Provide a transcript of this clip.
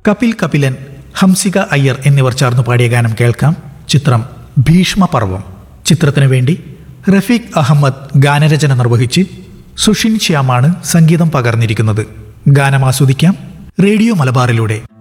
കപിൽ കപിലൻ, ഹംസിക അയ്യർ എന്നിവർ ചേർന്ന് പാടിയ ഗാനം കേൾക്കാം. ചിത്രം ഭീഷ്മപർവം. ചിത്രത്തിനു വേണ്ടി റഫീഖ് അഹമ്മദ് ഗാനരചന നിർവഹിച്ച് സുഷിൻ ശ്യാമാണ് സംഗീതം പകർന്നിരിക്കുന്നത്. ഗാനം ആസ്വദിക്കാം റേഡിയോ മലബാറിലൂടെ.